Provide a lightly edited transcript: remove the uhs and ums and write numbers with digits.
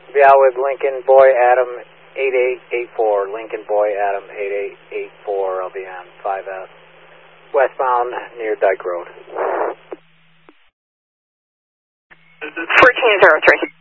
Be out with Lincoln Boy Adam 8884. Lincoln Boy Adam 8884. I'll be on 5S. Westbound near Dyke Road. 1403.